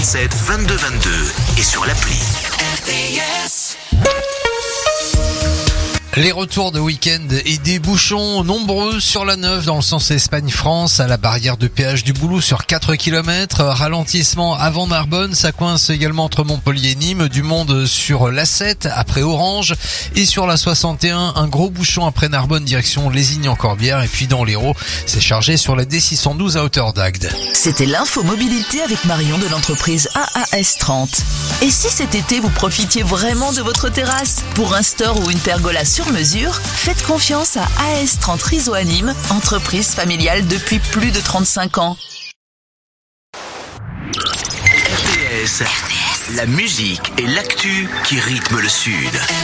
07 22 22 et sur l'appli. RTS. Les retours de week-end et des bouchons nombreux sur la 9 dans le sens Espagne-France à la barrière de péage du Boulou sur 4 km. Ralentissement avant Narbonne, ça coince également entre Montpellier et Nîmes. Du monde sur l'A7 après Orange et sur la 61, un gros bouchon après Narbonne direction Lézignan-Corbière et puis dans l'Hérault, c'est chargé sur la D612 à hauteur d'Agde. C'était l'info mobilité avec Marion de l'entreprise AAS30. Et si cet été vous profitiez vraiment de votre terrasse pour un store ou une pergola sur mesure, faites confiance à AS30 Riso à Nîmes, entreprise familiale depuis plus de 35 ans. RTS, la musique et l'actu qui rythment le Sud.